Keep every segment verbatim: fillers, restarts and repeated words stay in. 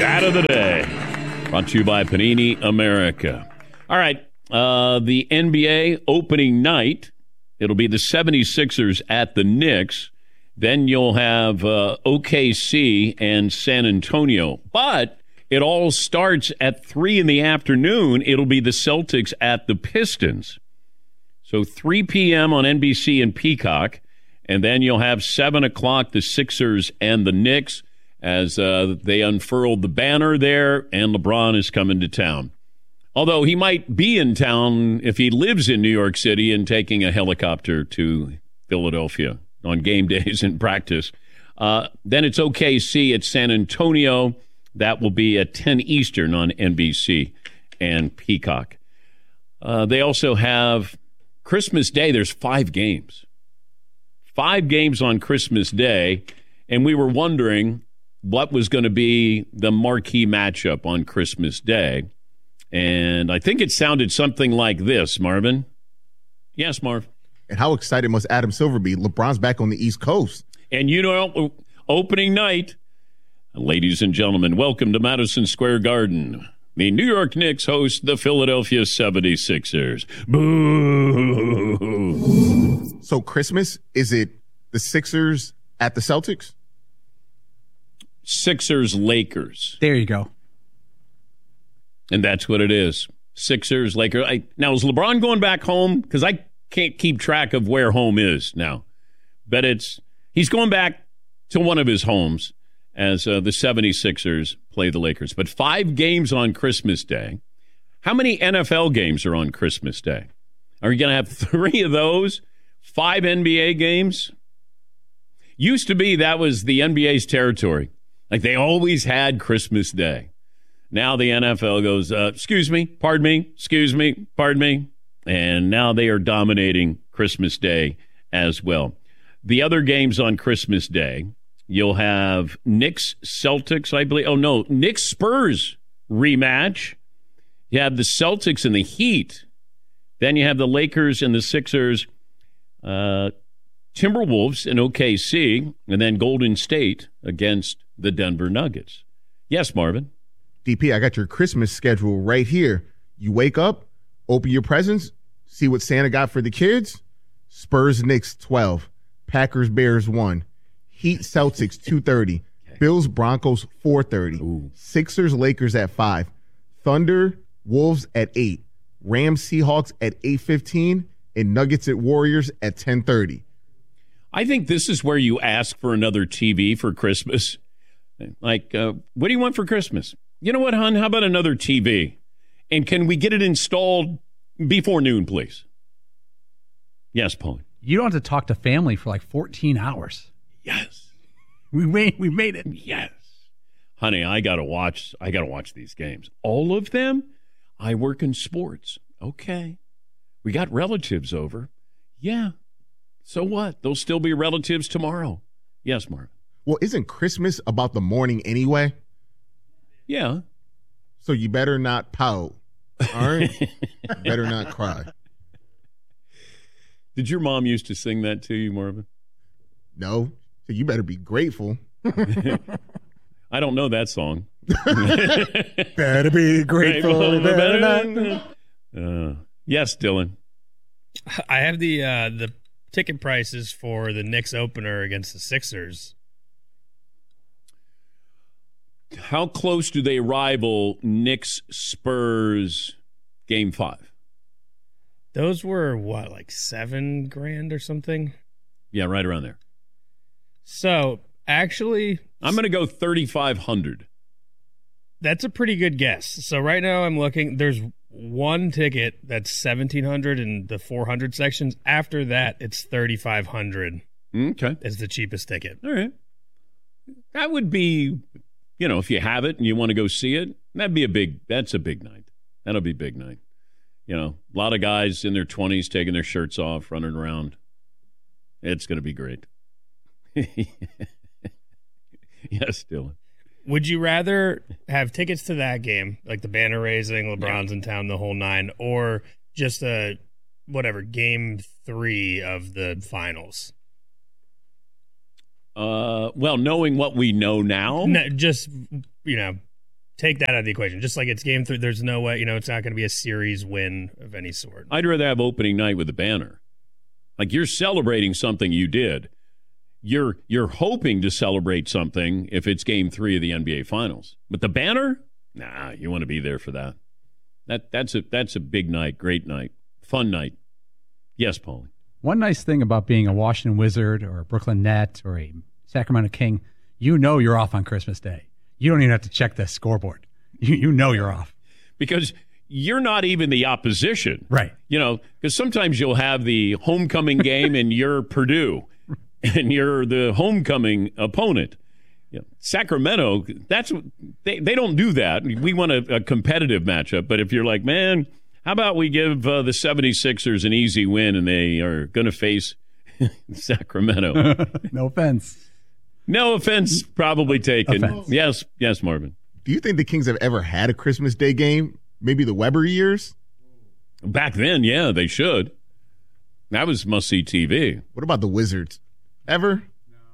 Stat of the day. Brought to you by Panini America. All right. Uh, the N B A opening night, it'll be the seventy-sixers at the Knicks. Then you'll have uh, O K C and San Antonio. But it all starts at three in the afternoon. It'll be the Celtics at the Pistons. So three p.m. on N B C and Peacock. And then you'll have seven o'clock, the Sixers and the Knicks, as uh, they unfurled the banner there, and LeBron is coming to town. Although he might be in town if he lives in New York City and taking a helicopter to Philadelphia on game days and practice. Uh, then it's O K C at San Antonio. That will be at ten Eastern on N B C and Peacock. Uh, they also have Christmas Day. There's five games. Five games on Christmas Day, and we were wondering what was going to be the marquee matchup on Christmas Day. And I think it sounded something like this, Marvin. Yes, Marv. And how excited must Adam Silver be? LeBron's back on the East Coast. And you know, opening night, ladies and gentlemen, welcome to Madison Square Garden. The New York Knicks host the Philadelphia seventy-sixers. Boo! So Christmas, is it the Sixers at the Celtics? Sixers, Lakers. There you go. And that's what it is. Sixers, Lakers. I, now, is LeBron going back home? Because I can't keep track of where home is now. But it's he's going back to one of his homes as uh, the seventy-sixers play the Lakers. But five games on Christmas Day. How many N F L games are on Christmas Day? Are you going to have three of those? Five N B A games? Used to be that was the N B A's territory. Like they always had Christmas Day. Now the N F L goes, uh, excuse me, pardon me, excuse me, pardon me. And now they are dominating Christmas Day as well. The other games on Christmas Day, you'll have Knicks, Celtics, I believe. Oh, no, Knicks, Spurs rematch. You have the Celtics and the Heat. Then you have the Lakers and the Sixers, uh, Timberwolves and O K C, and then Golden State against the Denver Nuggets. Yes, Marvin? D P, I got your Christmas schedule right here. You wake up, open your presents, see what Santa got for the kids. Spurs, Knicks, twelve. Packers, Bears, one. Heat, Celtics, two thirty. Okay. Bills, Broncos, four thirty. Ooh. Sixers, Lakers at five. Thunder, Wolves at eight. Rams, Seahawks at eight fifteen. And Nuggets at Warriors at ten thirty. I think this is where you ask for another T V for Christmas. Like, uh, what do you want for Christmas? You know what, hon? How about another T V? And can we get it installed before noon, please? Yes, Paul. You don't have to talk to family for like fourteen hours. Yes. We made we made it. Yes. Honey, I gotta watch I gotta watch these games. All of them? I work in sports. Okay. We got relatives over. Yeah. So what? They'll still be relatives tomorrow. Yes, Mark. Well, isn't Christmas about the morning anyway? Yeah. So you better not pout. All right? Better not cry. Did your mom used to sing that to you, Marvin? No. So you better be grateful. I don't know that song. Better be grateful. Better not. Uh, yes, Dylan. I have the uh, the ticket prices for the Knicks opener against the Sixers. How close do they rival Knicks Spurs game five? Those were what, like seven grand or something? Yeah, right around there. So actually, I'm going to go thirty-five hundred. That's a pretty good guess. So right now I'm looking, there's one ticket that's seventeen hundred in the four hundred sections. After that, it's thirty-five hundred. Okay. Is the cheapest ticket. All right. That would be, you know, if you have it and you want to go see it, that'd be a big, that's a big night. That'll be a big night. You know, a lot of guys in their twenties taking their shirts off, running around. It's going to be great. Yes, Dylan. Would you rather have tickets to that game, like the banner raising, LeBron's yeah. in town, the whole nine, or just a, whatever, game three of the finals? Uh, well, knowing what we know now. No, just, you know, take that out of the equation. Just like it's game three, there's no way, you know, it's not going to be a series win of any sort. I'd rather have opening night with the banner. Like you're celebrating something you did. You're you're hoping to celebrate something if it's game three of the N B A Finals. But the banner? Nah, you want to be there for that. That that's a that's a big night, great night, fun night. Yes, Paulie. One nice thing about being a Washington Wizard or a Brooklyn Net or a Sacramento King, you know you're off on Christmas Day. You don't even have to check the scoreboard. You you know you're off. Because you're not even the opposition. Right. You know, because sometimes you'll have the homecoming game and you're Purdue and you're the homecoming opponent. You know, Sacramento, that's they, they don't do that. We want a, a competitive matchup. But if you're like, man, how about we give uh, the seventy-sixers an easy win and they are going to face Sacramento? No offense. No offense, probably taken. Offense. Yes, yes, Marvin. Do you think the Kings have ever had a Christmas Day game? Maybe the Weber years? Back then, yeah, they should. That was must-see T V. What about the Wizards? Ever?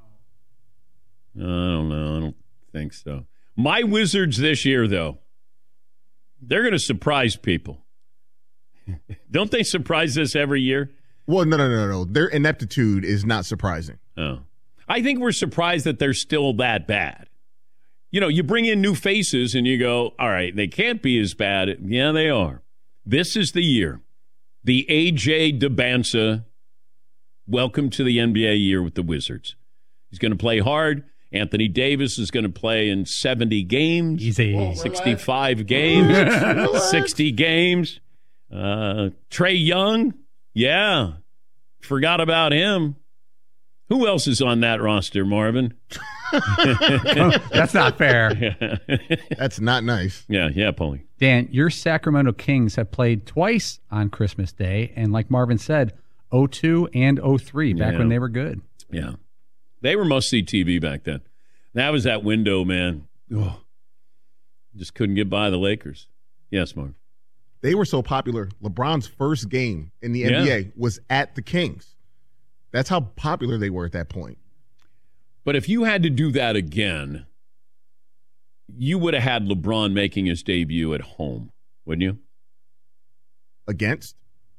I don't know. I don't think so. My Wizards this year, though, they're going to surprise people. Don't they surprise us every year? Well, no, no, no, no. Their ineptitude is not surprising. Oh. I think we're surprised that they're still that bad. You know, you bring in new faces and you go, all right, they can't be as bad. Yeah, they are. This is the year. The A J Dubbanza, welcome to the N B A year with the Wizards. He's going to play hard. Anthony Davis is going to play in seventy games. Easy. sixty-five games. sixty games. Uh, Trae Young, yeah. Forgot about him. Who else is on that roster, Marvin? That's not fair. That's not nice. Yeah, yeah, Paulie. Dan, your Sacramento Kings have played twice on Christmas Day, and like Marvin said, oh two and oh three, back Yeah. when they were good. Yeah. They were must-see T V back then. That was that window, man. Oh, just couldn't get by the Lakers. Yes, Marv. They were so popular. LeBron's first game in the N B A Yeah. was at the Kings. That's how popular they were at that point. But if you had to do that again, you would have had LeBron making his debut at home, wouldn't you? Against?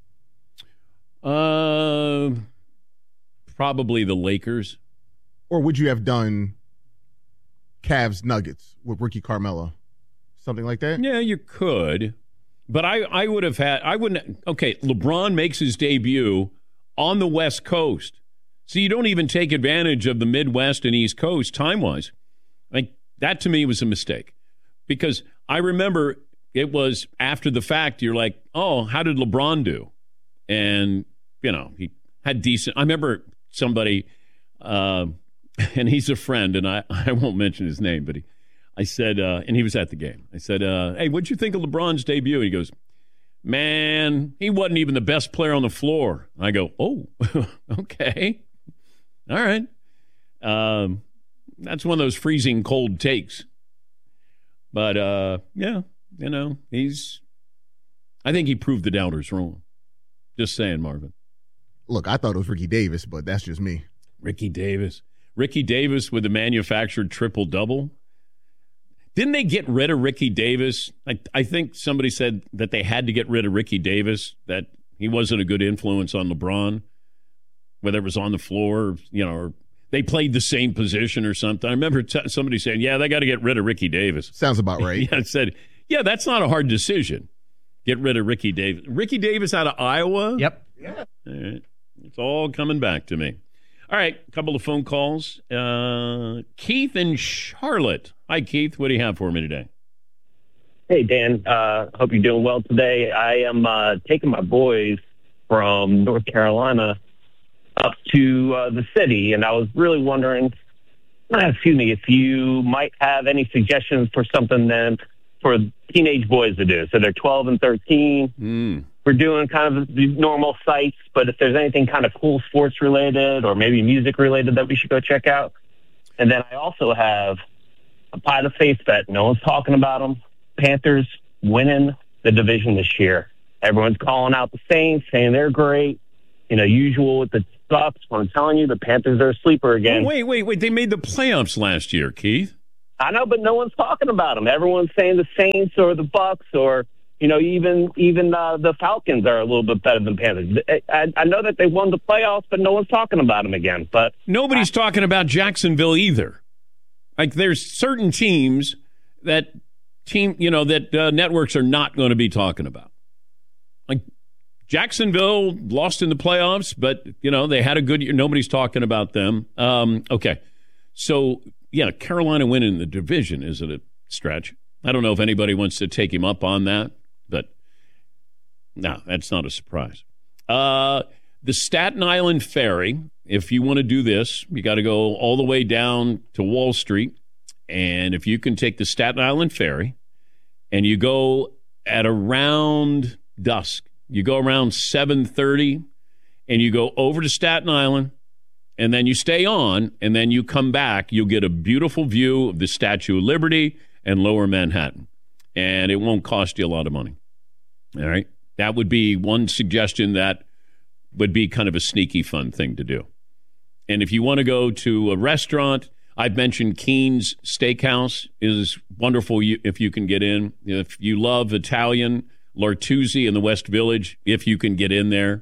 Uh, probably the Lakers. Or would you have done Cavs Nuggets with Ricky Carmelo? Something like that? Yeah, you could. But I, I would have had, I wouldn't, okay, LeBron makes his debut on the West Coast. So you don't even take advantage of the Midwest and East Coast time-wise. Like, that to me was a mistake. Because I remember it was after the fact, you're like, oh, how did LeBron do? And, you know, he had decent, I remember somebody, uh, and he's a friend, and I, I won't mention his name, but he, I said, uh, and he was at the game. I said, uh, hey, what'd you think of LeBron's debut? And he goes, man, he wasn't even the best player on the floor. I go, oh, okay. All right. Um, that's one of those freezing cold takes. But, uh, yeah, you know, he's, I think he proved the doubters wrong. Just saying, Marvin. Look, I thought it was Ricky Davis, but that's just me. Ricky Davis. Ricky Davis with the manufactured triple-double. Didn't they get rid of Ricky Davis? I, I think somebody said that they had to get rid of Ricky Davis, that he wasn't a good influence on LeBron, whether it was on the floor, or, you know, or they played the same position or something. I remember t- somebody saying, yeah, they got to get rid of Ricky Davis. Sounds about right. Yeah, I said, yeah, that's not a hard decision. Get rid of Ricky Davis. Ricky Davis out of Iowa? Yep. Yeah. All right. It's all coming back to me. All right, a couple of phone calls. Uh, Keith in Charlotte. Hi, Keith. What do you have for me today? Hey, Dan. Uh, hope you're doing well today. I am uh, taking my boys from North Carolina up to uh, the city, and I was really wondering, excuse me, if you might have any suggestions for something then for teenage boys to do. So they're twelve and thirteen. Mm. We're doing kind of the normal sites, but if there's anything kind of cool sports related or maybe music related that we should go check out. And then I also have a pie to face bet. No one's talking about them. Panthers winning the division this year. Everyone's calling out the Saints, saying they're great. You know, usual with the Bucks. But I'm telling you, the Panthers are a sleeper again. Oh, wait, wait, wait. They made the playoffs last year, Keith. I know, but no one's talking about them. Everyone's saying the Saints or the Bucks or, you know, even even uh, the Falcons are a little bit better than Panthers. I, I know that they won the playoffs, but no one's talking about them again. But nobody's I, talking about Jacksonville either. Like, there's certain teams that team, you know, that uh, networks are not going to be talking about. Like, Jacksonville lost in the playoffs, but, you know, they had a good year. Nobody's talking about them. Um, okay. So, yeah, Carolina winning the division is it a stretch? I don't know if anybody wants to take him up on that, but no, that's not a surprise. Uh, the Staten Island Ferry, if you want to do this, you got to go all the way down to Wall Street. And if you can take the Staten Island Ferry and you go at around dusk, you go around seven thirty and you go over to Staten Island and then you stay on and then you come back, you'll get a beautiful view of the Statue of Liberty and Lower Manhattan. And it won't cost you a lot of money. All right? That would be one suggestion that would be kind of a sneaky fun thing to do. And if you want to go to a restaurant, I've mentioned Keen's Steakhouse is wonderful if you can get in. If you love Italian, Lartuzzi in the West Village, if you can get in there.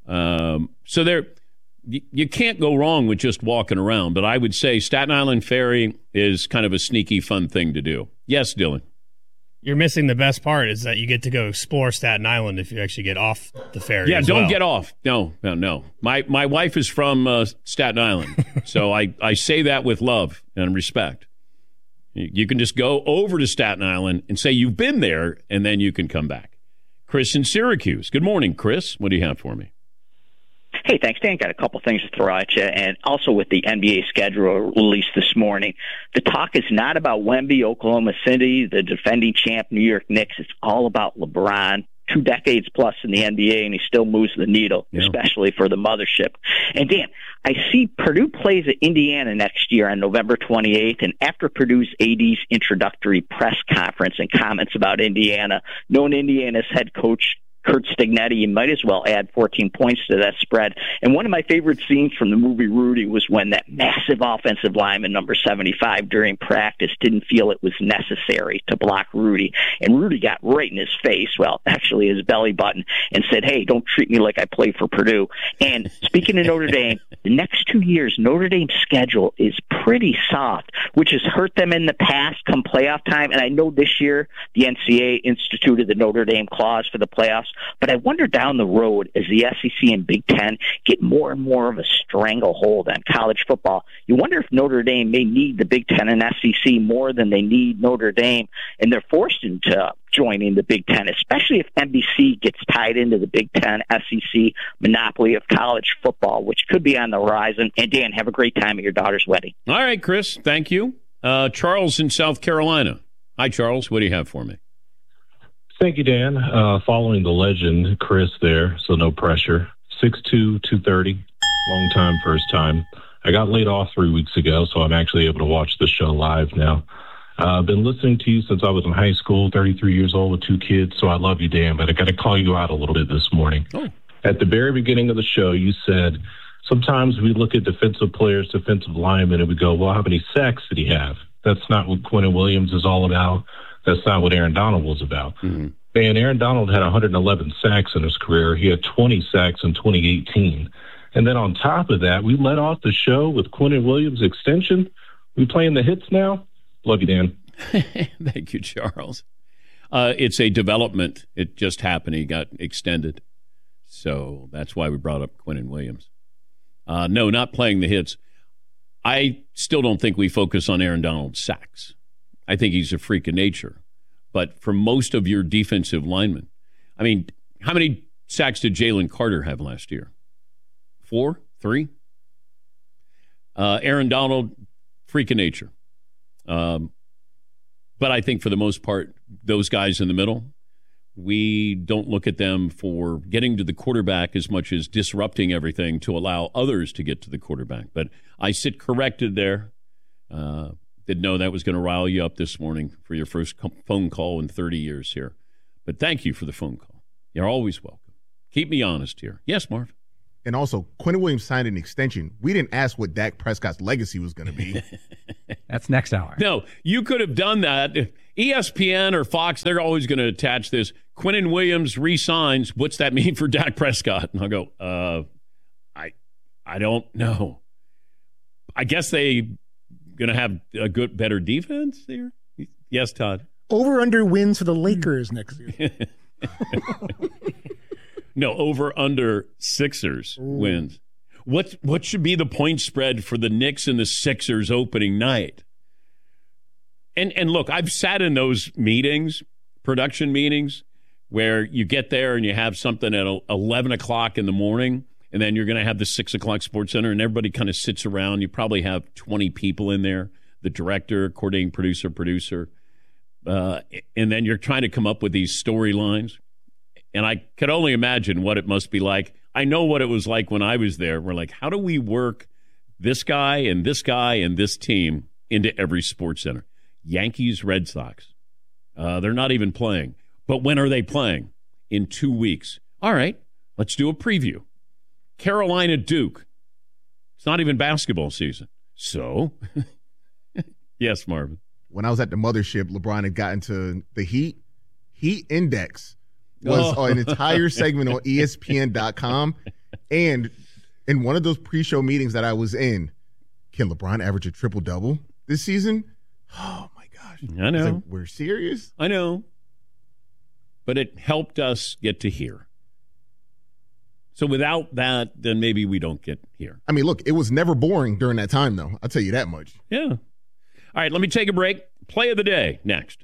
Um, so there, you, you can't go wrong with just walking around. But I would say Staten Island Ferry is kind of a sneaky fun thing to do. Yes, Dylan. You're missing the best part is that you get to go explore Staten Island if you actually get off the ferry. Yeah, as don't well. get off. No, no, no. My my wife is from uh, Staten Island, so I, I say that with love and respect. You can just go over to Staten Island and say you've been there, and then you can come back. Chris in Syracuse. Good morning, Chris. What do you have for me? Hey, thanks, Dan. Got a couple things to throw at you. And also with the N B A schedule released this morning, the talk is not about Wemby, Oklahoma City, the defending champ New York Knicks. It's all about LeBron. Two decades plus in the N B A, and he still moves the needle, yeah. especially for the mothership. And, Dan, I see Purdue plays at Indiana next year on November twenty-eighth, and after Purdue's A D's introductory press conference and comments about Indiana, known Indiana's head coach Curt Stignetti, you might as well add fourteen points to that spread. And one of my favorite scenes from the movie Rudy was when that massive offensive lineman, number seventy-five, during practice didn't feel it was necessary to block Rudy. And Rudy got right in his face, well, actually his belly button, and said, hey, don't treat me like I play for Purdue. And speaking of Notre Dame, the next two years, Notre Dame's schedule is pretty soft, which has hurt them in the past come playoff time. And I know this year the N C A A instituted the Notre Dame clause for the playoffs. But I wonder down the road, as the S E C and Big Ten get more and more of a stranglehold on college football, you wonder if Notre Dame may need the Big Ten and S E C more than they need Notre Dame, and they're forced into joining the Big Ten, especially if N B C gets tied into the Big Ten S E C monopoly of college football, which could be on the horizon. And, Dan, have a great time at your daughter's wedding. All right, Chris, thank you. Uh, Charles in South Carolina. Hi, Charles. What do you have for me? Thank you, Dan. Uh, following the legend, Chris there, so no pressure. six two, two thirty, long time, first time. I got laid off three weeks ago, so I'm actually able to watch the show live now. Uh, I've been listening to you since I was in high school, thirty-three years old with two kids, so I love you, Dan, but I got to call you out a little bit this morning. Oh. At the very beginning of the show, you said, sometimes we look at defensive players, defensive linemen, and we go, well, how many sacks did he have? That's not what Quinnen Williams is all about. That's not what Aaron Donald was about. Mm-hmm. Man, Aaron Donald had one hundred eleven sacks in his career. He had twenty sacks in twenty eighteen. And then on top of that, we let off the show with Quinnen Williams' extension. We playing the hits now? Love you, Dan. Thank you, Charles. Uh, it's a development. It just happened. He got extended. So that's why we brought up Quinnen Williams. Uh, no, not playing the hits. I still don't think we focus on Aaron Donald's sacks. I think he's a freak of nature. But for most of your defensive linemen, I mean, how many sacks did Jalen Carter have last year? Four? Three? Uh, Aaron Donald, freak of nature. Um, but I think for the most part, those guys in the middle, we don't look at them for getting to the quarterback as much as disrupting everything to allow others to get to the quarterback. But I sit corrected there. Uh, didn't know that was going to rile you up this morning for your first co- phone call in thirty years here. But thank you for the phone call. You're always welcome. Keep me honest here. Yes, Marv? And also, Quentin Williams signed an extension. We didn't ask what Dak Prescott's legacy was going to be. That's next hour. No, you could have done that. If E S P N or Fox, they're always going to attach this. Quentin Williams re-signs. What's that mean for Dak Prescott? And I'll go, uh, I, I don't know. I guess they going to have a good, better defense there. Yes, Todd. Over under wins for the Lakers next year. No, over under Sixers Ooh. wins. What what should be the point spread for the Knicks and the Sixers opening night? And and look, I've sat in those meetings, production meetings, where you get there and you have something at eleven o'clock in the morning, and then you're going to have the six o'clock Sports Center, and everybody kind of sits around. You probably have twenty people in there, the director, coordinating producer, producer, uh, and then you're trying to come up with these storylines. And I could only imagine what it must be like. I know what it was like when I was there. We're like, how do we work this guy and this guy and this team into every Sports Center? Yankees, Red Sox. Uh, they're not even playing. But when are they playing? In two weeks. All right, let's do a preview. Carolina, Duke. It's not even basketball season. So, yes, Marvin. When I was at the mothership, LeBron had gotten to the Heat. Heat Index was oh. an entire segment on E S P N dot com. And in one of those pre-show meetings that I was in, can LeBron average a triple-double this season? Oh, my gosh. I know. I like, we're serious? I know. But it helped us get to here. So without that, then maybe we don't get here. I mean, look, it was never boring during that time, though. I'll tell you that much. Yeah. All right, let me take a break. Play of the day next.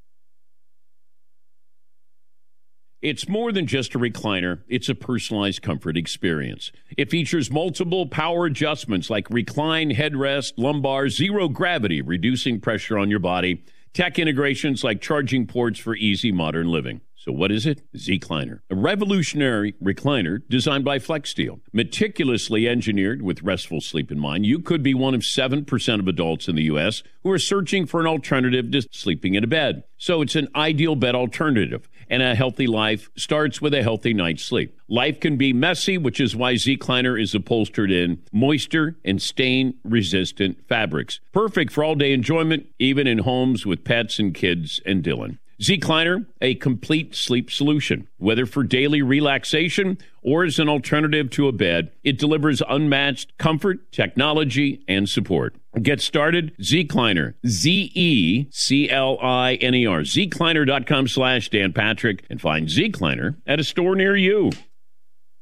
It's more than just a recliner. It's a personalized comfort experience. It features multiple power adjustments like recline, headrest, lumbar, zero gravity, reducing pressure on your body, tech integrations like charging ports for easy modern living. So what is it? Zecliner, a revolutionary recliner designed by FlexSteel. Meticulously engineered with restful sleep in mind, you could be one of seven percent of adults in the U S who are searching for an alternative to sleeping in a bed. So it's an ideal bed alternative, and a healthy life starts with a healthy night's sleep. Life can be messy, which is why Zecliner is upholstered in moisture and stain-resistant fabrics. Perfect for all-day enjoyment, even in homes with pets and kids and Dylan. Zecliner, a complete sleep solution. Whether for daily relaxation or as an alternative to a bed, it delivers unmatched comfort, technology, and support. Get started, Zecliner, Z E C L I N E R, Zecliner dot com slash Dan Patrick, and find Zecliner at a store near you.